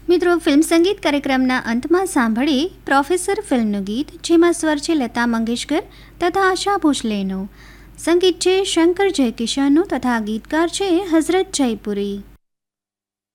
મિત્રો, ફિલ્મ સંગીત કાર્યક્રમના અંતમાં સાંભળી પ્રોફેસર ફિલ્મનું ગીત, જેમાં સ્વર છે લતા મંગેશકર તથા આશા ભોસલેનો, સંગીત છે શંકર જયકિશનનું તથા ગીતકાર છે હઝરત જયપુરી.